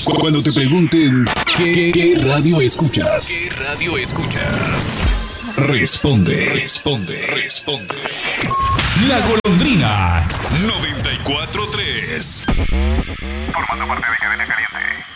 Cuando te pregunten ¿qué radio escuchas? ¿Qué radio escuchas? Responde. La Golondrina 94.3. Formando parte de Cadena Caliente.